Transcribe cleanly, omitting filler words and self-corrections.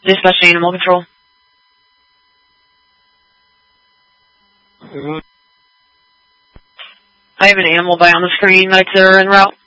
Dispatch Animal Control. I have an animal by on the screen. Lights are en route.